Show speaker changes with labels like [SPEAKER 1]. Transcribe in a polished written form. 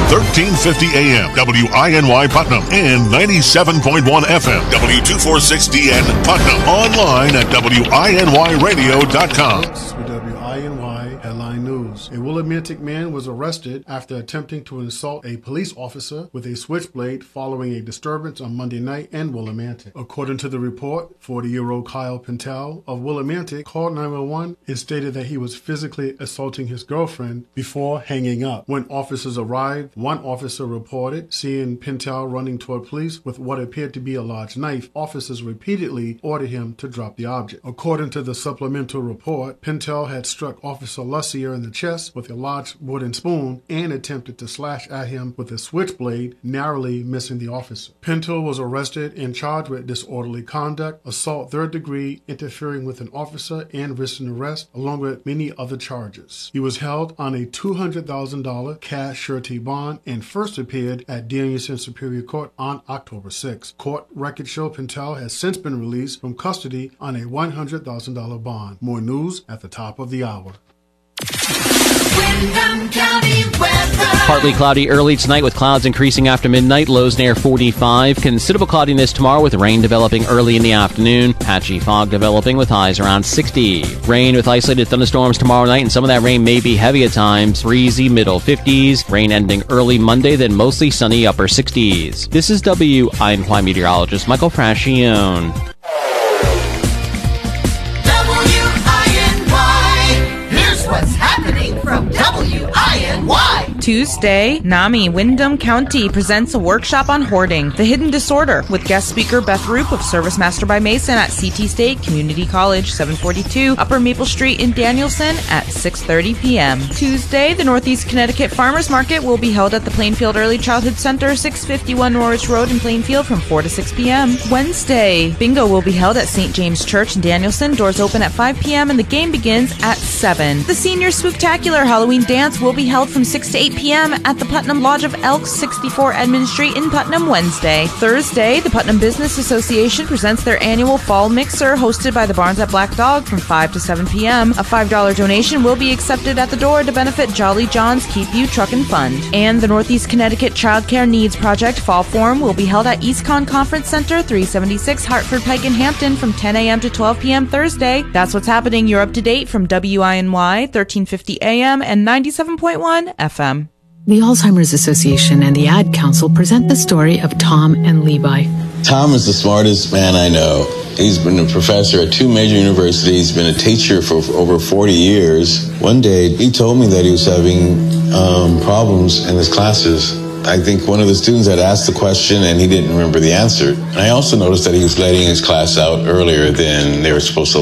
[SPEAKER 1] 1350 AM, WINY Putnam, and 97.1 FM, W246DN Putnam. Online at WINYradio.com.
[SPEAKER 2] WINY Headline News. A Willimantic man was arrested after attempting to assault a police officer with a switchblade following a disturbance on Monday night in Willimantic. According to the report, 40-year-old Kyle Pintel of Willimantic called 911 and stated that he was physically assaulting his girlfriend before hanging up. When officers arrived, one officer reported seeing Pintel running toward police with what appeared to be a large knife. Officers repeatedly ordered him to drop the object. According to the supplemental report, Pintel had struck Officer Lussier in the chest with a large wooden spoon and attempted to slash at him with a switchblade, narrowly missing the officer. Pintel was arrested and charged with disorderly conduct, assault third degree, interfering with an officer, and risking arrest, along with many other charges. He was held on a $200,000 cash surety bond and first appeared at Danielson Superior Court on October 6. Court records show Pintel has since been released from custody on a $100,000 bond. More news at the top of the hour.
[SPEAKER 3] Windham County weather.
[SPEAKER 4] Partly cloudy early tonight with clouds increasing after midnight, lows near 45. Considerable cloudiness tomorrow with rain developing early in the afternoon. Patchy fog developing with highs around 60. Rain with isolated thunderstorms tomorrow night, and some of that rain may be heavy at times. Breezy middle 50s. Rain ending early Monday, then mostly sunny upper 60s. This is WINY meteorologist Michael Frascione.
[SPEAKER 3] What's happening from WINY?
[SPEAKER 5] Tuesday, NAMI Windham County presents a workshop on hoarding, the hidden disorder, with guest speaker Beth Roop of Service Master by Mason at CT State Community College, 742 Upper Maple Street in Danielson at 6:30 p.m. Tuesday, the Northeast Connecticut Farmers Market will be held at the Plainfield Early Childhood Center, 651 Norwich Road in Plainfield from 4 to 6 p.m. Wednesday, bingo will be held at St. James Church in Danielson. Doors open at 5 p.m. and the game begins at 7. The Senior Spooktacular Halloween Dance will be held from 6 to 8 p.m. at the Putnam Lodge of Elks, 64 Edmund Street in Putnam Wednesday. Thursday, the Putnam Business Association presents their annual Fall Mixer hosted by the Barnes at Black Dog from 5 to 7 p.m. A $5 donation will be accepted at the door to benefit Jolly John's Keep You Truckin' Fund. And the Northeast Connecticut Child Care Needs Project Fall Forum will be held at EastCon Conference Center, 376 Hartford Pike in Hampton from 10 a.m. to 12 p.m. Thursday. That's what's happening. You're up to date from WINY, 1350 AM and 97.1 FM.
[SPEAKER 6] The Alzheimer's Association and the Ad Council present the story of Tom and Levi.
[SPEAKER 7] Tom is the smartest man I know. He's been a professor at 2 major universities, been a teacher for over 40 years. One day, he told me that he was having problems in his classes. I think one of the students had asked the question and he didn't remember the answer. And I also noticed that he was letting his class out earlier than they were supposed to